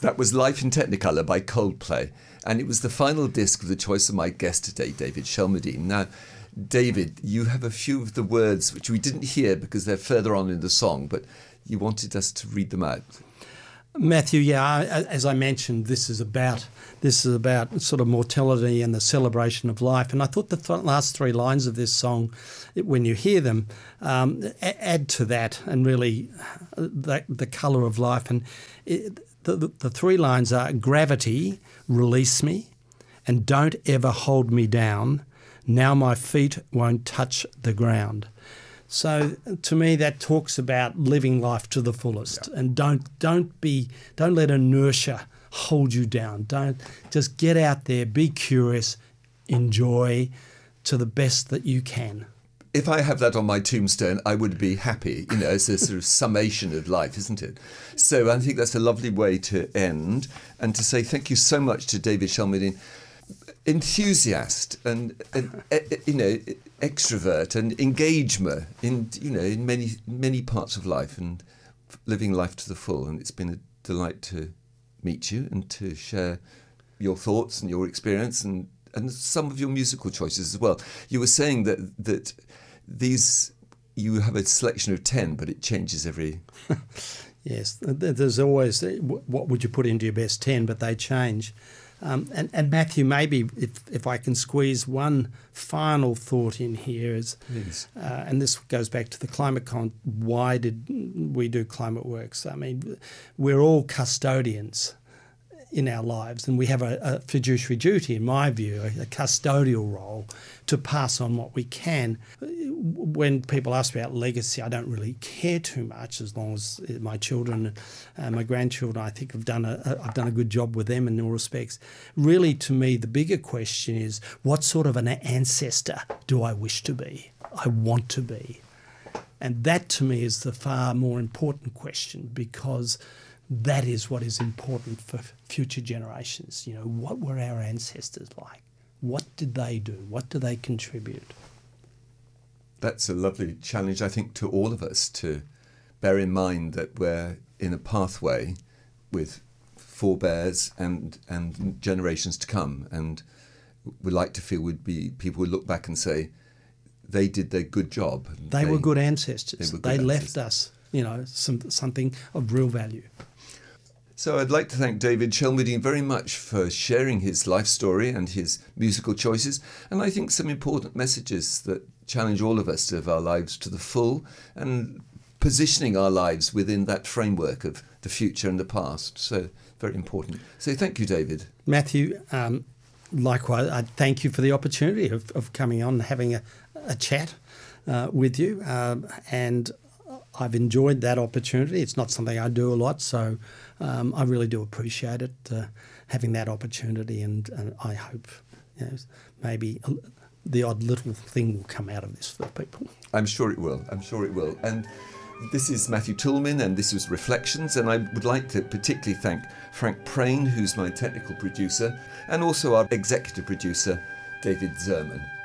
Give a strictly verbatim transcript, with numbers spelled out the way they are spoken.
That was Life in Technicolor by Coldplay, and it was the final disc of the choice of my guest today, David Shelmerdine. Now, David, you have a few of the words which we didn't hear because they're further on in the song, but you wanted us to read them out. Matthew, yeah, I- as I mentioned, this is about this is about sort of mortality and the celebration of life. And I thought the th- last three lines of this song, when you hear them, um, a- add to that and really uh, the, the colour of life. And it, the, the, the three lines are: gravity, release me, and don't ever hold me down. Now my feet won't touch the ground. So to me, that talks about living life to the fullest, yeah. and don't don't be don't let inertia hold you down. Don't just get out there, be curious, enjoy to the best that you can. If I have that on my tombstone, I would be happy. You know, it's a sort of summation of life, isn't it? So I think that's a lovely way to end, and to say thank you so much to David Shelmerdine. Enthusiast and, and you know, extrovert and engager in you know in many many parts of life and living life to the full. And it's been a delight to meet you and to share your thoughts and your experience and, and some of your musical choices as well. You were saying that that these you have a selection of ten, but it changes every. Yes, there's always what would you put into your best ten, but they change. Um, and, and Matthew, maybe if, if I can squeeze one final thought in here is, uh, and this goes back to the Climate Con, why did we do Climate Works? I mean, we're all custodians in our lives, and we have a, a fiduciary duty, in my view, a, a custodial role to pass on what we can. When people ask about legacy, I don't really care too much, as long as my children, uh, my grandchildren, I think have done a, a, I've done a good job with them in all respects. Really, to me, the bigger question is, what sort of an ancestor do I wish to be? I want to be. And that, to me, is the far more important question, because that is what is important for future generations. You know, what were our ancestors like? What did they do? What do they contribute? That's a lovely challenge, I think, to all of us, to bear in mind that we're in a pathway with forebears and and generations to come, and we like to feel would be people would look back and say they did their good job. They, they were good ancestors. They, good they ancestors. left us, you know, some something of real value. So I'd like to thank David Shelmerdine very much for sharing his life story and his musical choices, and I think some important messages that challenge all of us to live our lives to the full and positioning our lives within that framework of the future and the past. So very important. So thank you, David. Matthew, um, likewise, I thank you for the opportunity of, of coming on and having a, a chat uh, with you, um, and I've enjoyed that opportunity. It's not something I do a lot, so um, I really do appreciate it, uh, having that opportunity, and, and I hope, you know, maybe a, the odd little thing will come out of this for people. I'm sure it will. I'm sure it will. And this is Matthew Toulmin, and this was Reflections, and I would like to particularly thank Frank Prain, who's my technical producer, and also our executive producer, David Zerman.